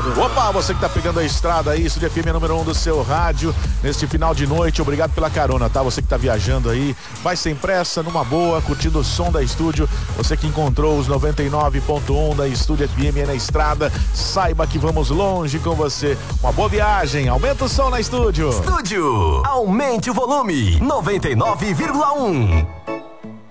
Opa, você que tá pegando a estrada aí, Estúdio FM número 1 do seu rádio, neste final de noite, obrigado pela carona, tá? Você que tá viajando aí, vai sem pressa, numa boa, curtindo o som da Estúdio, você que encontrou os 99.1 da Estúdio FM na estrada, saiba que vamos longe com você. Uma boa viagem, aumenta o som na Estúdio. Estúdio, aumente o volume, 99,1.